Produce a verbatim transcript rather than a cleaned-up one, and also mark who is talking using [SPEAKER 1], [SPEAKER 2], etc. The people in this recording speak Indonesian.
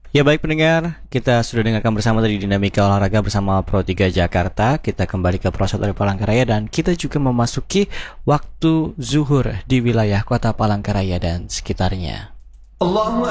[SPEAKER 1] Ya baik pendengar, kita sudah dengarkan bersama tadi dinamika olahraga bersama Pro tiga Jakarta. Kita kembali ke Pro satu dari Palangkaraya dan kita juga memasuki waktu zuhur di wilayah kota Palangkaraya dan sekitarnya.